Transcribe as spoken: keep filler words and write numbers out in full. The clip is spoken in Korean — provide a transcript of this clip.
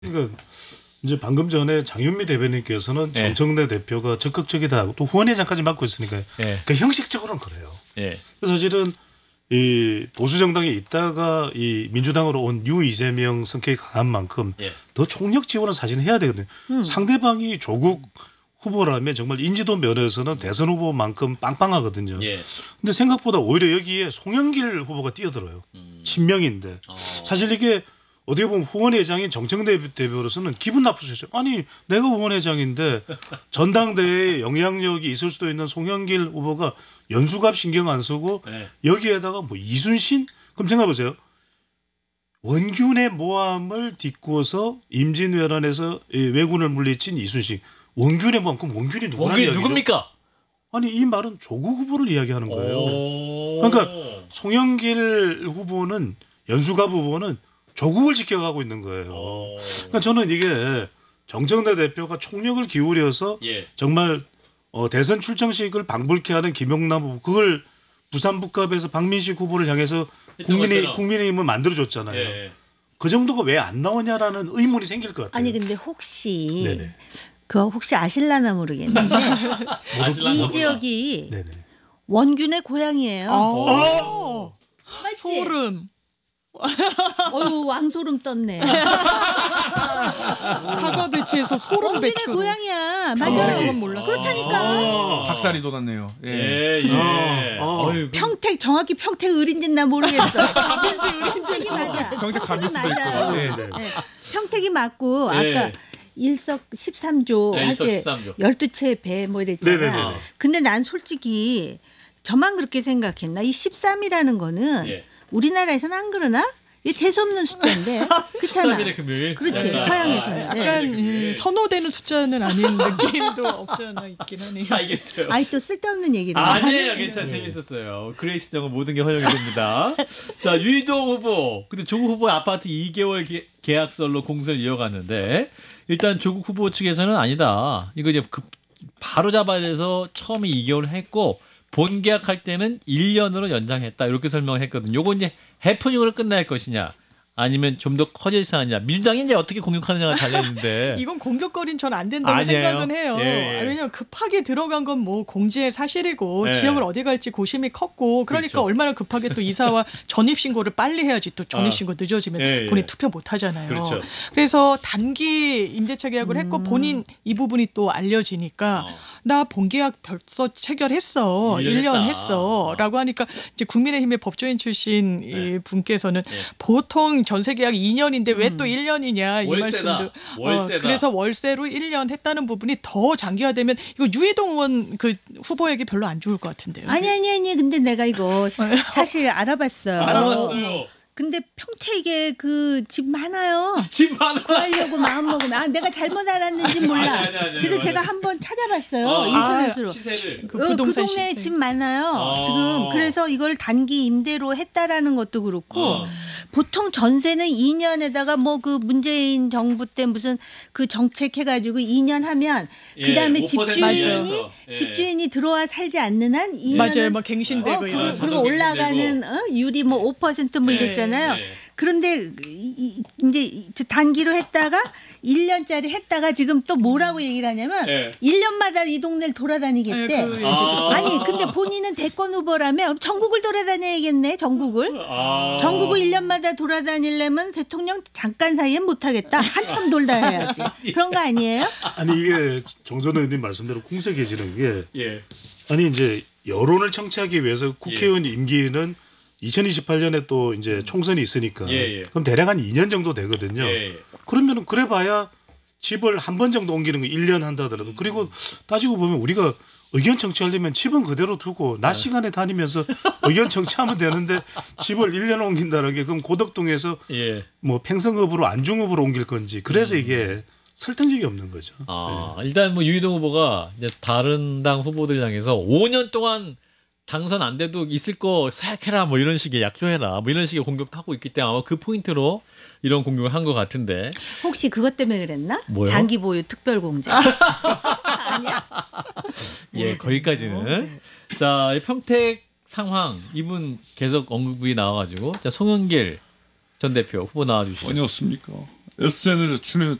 그러니까 이제 방금 전에 장윤미 대변인께서는 예. 정청래 대표가 적극적이다. 또 후원회장까지 맡고 있으니까 예. 그 형식적으로는 그래요. 예. 그래서 사실은 이 보수 정당에 있다가 이 민주당으로 온 유 이재명 성격이 강한 만큼 예. 더 총력 지원을 사실은 해야 되거든요. 음. 상대방이 조국 후보라면 정말 인지도 면에서는 대선 후보만큼 빵빵하거든요. 예. 근데 생각보다 오히려 여기에 송영길 후보가 뛰어들어요. 음. 친명인데 어. 사실 이게 어떻게 보면 후원회장인 정청래 대표로서는 기분 나쁠 수 있어요. 아니 내가 후원회장인데 전당대회에 영향력이 있을 수도 있는 송영길 후보가 연수갑 신경 안 쓰고 네. 여기에다가 뭐 이순신? 그럼 생각해보세요. 원균의 모함을 딛고서 임진왜란에서 왜군을 물리친 이순신. 원균의 모함. 그럼 원균이 누구란 원균이 이야기죠? 누굽니까? 아니 이 말은 조국 후보를 이야기하는 거예요. 오. 그러니까 송영길 후보는 연수갑 후보는 조국을 지켜가고 있는 거예요. 오. 그러니까 저는 이게 정청래 대표가 총력을 기울여서 예. 정말 어, 대선 출정식을 방불케 하는 김용남 후보 그걸 부산 북갑에서 박민식 후보를 향해서 국민의 했잖아요. 국민의힘을 만들어줬잖아요. 예. 그 정도가 왜 안 나오냐라는 의문이 생길 것 같아요. 아니 근데 혹시 네네. 그거 혹시 아실라나 모르겠는데 아실라나 이 몰라. 지역이 네네. 원균의 고향이에요. 어. 맞지? 소름. 어유 왕소름 떴네. 사과 배추에서 소름 원균의 배추. 고향이야. 어, 맞아요. 그건 몰랐어. 그렇다니까. 아. 닭살이 돋았네요. 예. 예. 예. 어, 어. 어휴, 그- 평택 정확히 평택 을인지는 나 모르겠어. 갑인지 을인지. 평택이 맞아. 평택 갑일 수도 맞아요. 있고. 네, 네. 네. 평택이 맞고 예. 아까 일석십삼조 네, 할 때 일석십삼조. 열두 채 배 뭐 이랬잖아. 네네네. 근데 난 솔직히 저만 그렇게 생각했나? 이 십삼이라는 거는 예. 우리나라에서는 안 그러나? 이게 재수없는 숫자인데. 그렇잖아. 십삼일의 금요일. 그렇지. 약간. 서양에서는. 네. 약간 예. 음, 선호되는 숫자는 아닌 느낌도 없지 않아 있긴 하네요. 알겠어요. 아이 또 쓸데없는 얘기를. 아니에요, 괜찮 재밌었어요. 그레이 시정은 모든 게 허용이 됩니다. 자, 유이동 후보. 근데 조국 후보의 아파트 이 개월 계, 계약설로 공세를 이어갔는데 일단 조국 후보 측에서는 아니다. 이거 이제 그, 바로 잡아야 돼서 처음에 이 개월 했고 본 계약할 때는 일 년으로 연장했다. 이렇게 설명을 했거든요. 요거 이제 해프닝으로 끝날 것이냐 아니면 좀 더 커질 사안이냐. 민주당이 이제 어떻게 공격하느냐가 달려있는데 이건 공격거리는 전 안 된다고 아니에요. 생각은 해요. 예, 예. 왜냐하면 급하게 들어간 건 뭐 공지의 사실이고 예. 지역을 어디 갈지 고심이 컸고 그러니까 그렇죠. 얼마나 급하게 또 이사와 전입신고를 빨리 해야지 또 전입신고 늦어지면 예, 예. 본인 투표 못 하잖아요. 그렇죠. 그래서 단기 임대차 계약을 했고 본인 이 부분이 또 알려지니까 어. 나 본계약 벌써 체결했어. 일 년 일 년 했다. 했어. 라고 하니까 이제 국민의힘의 법조인 출신 네. 이 분께서는 네. 보통 전세 계약 이 년인데 왜 또 일 년이냐 이 월세다. 말씀도 월세다. 어, 그래서 월세로 일 년 했다는 부분이 더 장기화되면 이거 유이동 의원 그 후보에게 별로 안 좋을 것 같은데요. 아니 아니 아니. 근데 내가 이거 사실 알아봤어요. 알아봤어요. 근데 평택에 그 집 많아요. 집 많아. 구하려고 마음 먹으면 아 내가 잘못 알았는지 몰라. 아니, 아니, 아니, 그래서 아니, 제가 아니. 한번 찾아봤어요. 어, 인터넷으로. 아, 시세를. 그 어, 그 부동산 동네에 시세. 집 많아요. 어. 지금 그래서 이걸 단기 임대로 했다라는 것도 그렇고 어. 보통 전세는 이 년에다가 뭐 그 문재인 정부 때 무슨 그 정책 해가지고 이 년 하면 예, 그다음에 오 퍼센트 집주인이 이하여서. 예. 집주인이 들어와 살지 않는 한 이 맞아요. 년은 뭐 갱신되고 어, 이런. 그리고, 자동 그리고 올라가는 어? 유리 뭐 오 퍼센트 뭐 예, 이랬잖아요. 예. 그런데 이- 이- 이제 단기로 했다가 일 년짜리 했다가 지금 또 뭐라고 얘기를 하냐면 예. 일 년마다 이 동네를 돌아다니겠대. 예, 그 얘기 아. 아니 근데 본인은 대권 후보라면 전국을 돌아다녀야겠네. 전국을. 아. 전국을 일 년마다 돌아다니려면 대통령 잠깐 사이엔 못하겠다. 한참 돌다 해야지. 그런 거 아니에요? 아니 이게 정전 의원님 말씀대로 궁색해지는 게 예. 아니 이제 여론을 청취하기 위해서 국회의원 임기는 이천이십팔 년에 또 이제 총선이 있으니까 예, 예. 그럼 대략 한 이 년 정도 되거든요. 예, 예. 그러면은 그래봐야 집을 한 번 정도 옮기는 거 일 년 한다 하더라도 그리고 따지고 보면 우리가 의견 청취하려면 집은 그대로 두고 낮 시간에 다니면서 의견 청취하면 되는데 집을 일 년 옮긴다는 게 그럼 고덕동에서 예. 뭐 평성읍으로 안중읍으로 옮길 건지 그래서 이게 설득력이 없는 거죠. 아, 일단 뭐 유이동 후보가 이제 다른 당 후보들 향해서 오 년 동안 당선 안 돼도 있을 거 생각해라 뭐 이런 식의 약조해라 뭐 이런 식의 공격도 하고 있기 때문에 아마 그 포인트로 이런 공격을 한 것 같은데. 혹시 그것 때문에 그랬나? 뭐요? 장기 보유 특별 공제. 아니야? 예, 거기까지는. 자, 이 평택 상황 이분 계속 언급이 나와가지고 자 송영길 전 대표 후보 나와주시죠. 아니었습니까? 에스제너에 출연